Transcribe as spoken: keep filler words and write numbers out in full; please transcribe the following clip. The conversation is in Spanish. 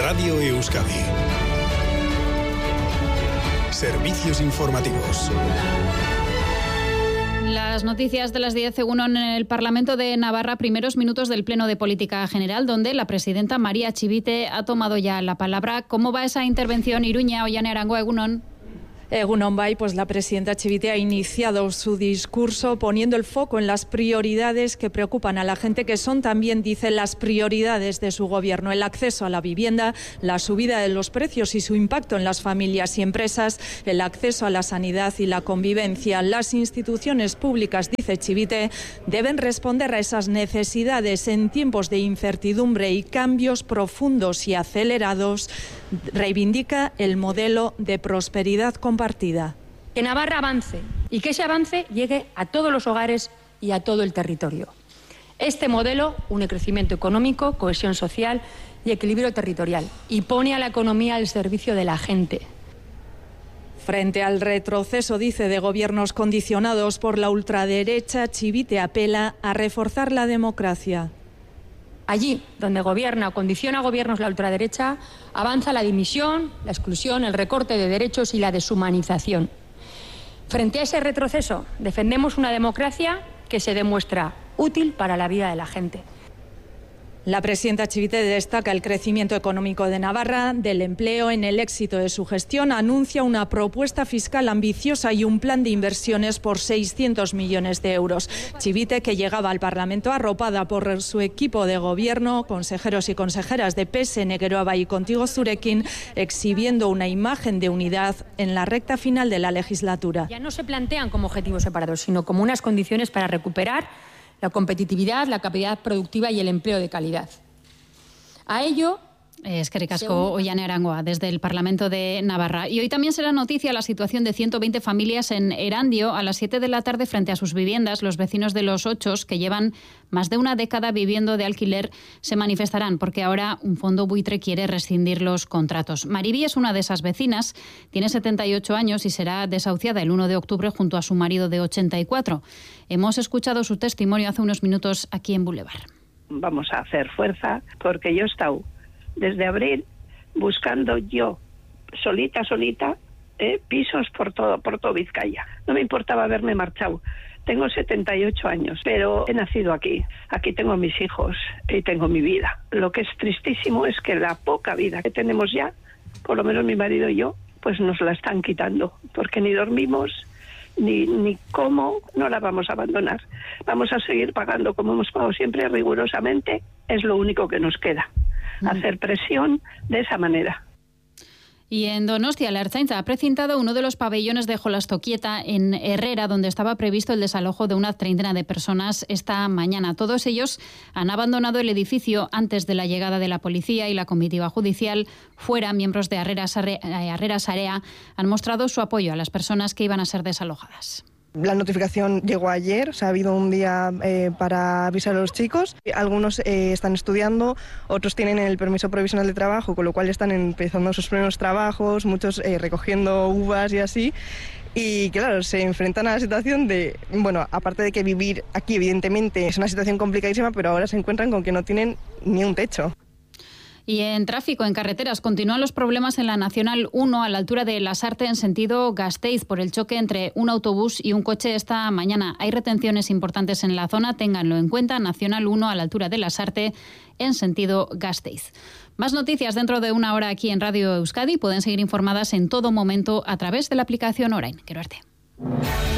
Radio Euskadi. Servicios informativos. Las noticias de las diez, según en el Parlamento de Navarra, primeros minutos del Pleno de Política General, donde la presidenta María Chivite ha tomado ya la palabra. ¿Cómo va esa intervención, Iruña, Ollane Arango, Egunon? Egunon Bai, pues la presidenta Chivite ha iniciado su discurso poniendo el foco en las prioridades que preocupan a la gente, que son también, dice, las prioridades de su gobierno: el acceso a la vivienda, la subida de los precios y su impacto en las familias y empresas, el acceso a la sanidad y la convivencia. Las instituciones públicas, dice Chivite, deben responder a esas necesidades en tiempos de incertidumbre y cambios profundos y acelerados. Reivindica el modelo de prosperidad compartida. Que Navarra avance y que ese avance llegue a todos los hogares y a todo el territorio. Este modelo une crecimiento económico, cohesión social y equilibrio territorial, y pone a la economía al servicio de la gente. Frente al retroceso, dice, de gobiernos condicionados por la ultraderecha, Chivite apela a reforzar la democracia. Allí donde gobierna o condiciona gobiernos la ultraderecha, avanza la dimisión, la exclusión, el recorte de derechos y la deshumanización. Frente a ese retroceso, defendemos una democracia que se demuestra útil para la vida de la gente. La presidenta Chivite destaca el crecimiento económico de Navarra, del empleo, en el éxito de su gestión. Anuncia una propuesta fiscal ambiciosa y un plan de inversiones por seiscientos millones de euros. Chivite, que llegaba al Parlamento arropada por su equipo de gobierno, consejeros y consejeras de P S N, Geroa y Contigo Zurekin, exhibiendo una imagen de unidad en la recta final de la legislatura. Ya no se plantean como objetivos separados, sino como unas condiciones para recuperar la competitividad, la capacidad productiva y el empleo de calidad. A ello... Eskerrik asko, Ollane Arangoa, desde el Parlamento de Navarra. Y hoy también será noticia la situación de ciento veinte familias en Erandio. A las siete de la tarde, frente a sus viviendas, los vecinos de Los Ochos, que llevan más de una década viviendo de alquiler, se manifestarán porque ahora un fondo buitre quiere rescindir los contratos. Mariví es una de esas vecinas, tiene setenta y ocho años y será desahuciada el uno de octubre junto a su marido de ochenta y cuatro. Hemos escuchado su testimonio hace unos minutos aquí en Boulevard. Vamos a hacer fuerza porque yo he estado desde abril buscando yo, solita, solita, eh, pisos por todo, por todo Vizcaya. No me importaba haberme marchado. Tengo setenta y ocho años, pero he nacido aquí. Aquí tengo mis hijos y tengo mi vida. Lo que es tristísimo es que la poca vida que tenemos ya, por lo menos mi marido y yo, pues nos la están quitando, porque ni dormimos, ni, ni cómo, no la vamos a abandonar. Vamos a seguir pagando como hemos pagado siempre, rigurosamente. Es lo único que nos queda. Hacer presión de esa manera. Y en Donostia, la Ertzaintza ha precintado uno de los pabellones de Jolastoquieta en Herrera, donde estaba previsto el desalojo de una treintena de personas esta mañana. Todos ellos han abandonado el edificio antes de la llegada de la policía y la comitiva judicial. Fuera, miembros de Herrera Sarea han mostrado su apoyo a las personas que iban a ser desalojadas. La notificación llegó ayer, o sea, ha habido un día eh, para avisar a los chicos. Algunos eh, están estudiando, otros tienen el permiso provisional de trabajo, con lo cual están empezando sus primeros trabajos, muchos eh, recogiendo uvas y así. Y claro, se enfrentan a la situación de, bueno, aparte de que vivir aquí evidentemente es una situación complicadísima, pero ahora se encuentran con que no tienen ni un techo. Y en tráfico, en carreteras, continúan los problemas en la Nacional uno a la altura de Lasarte en sentido Gasteiz por el choque entre un autobús y un coche esta mañana. Hay retenciones importantes en la zona, ténganlo en cuenta. Nacional uno a la altura de Lasarte en sentido Gasteiz. Más noticias dentro de una hora aquí en Radio Euskadi. Pueden seguir informadas en todo momento a través de la aplicación Orain. Quiero verte.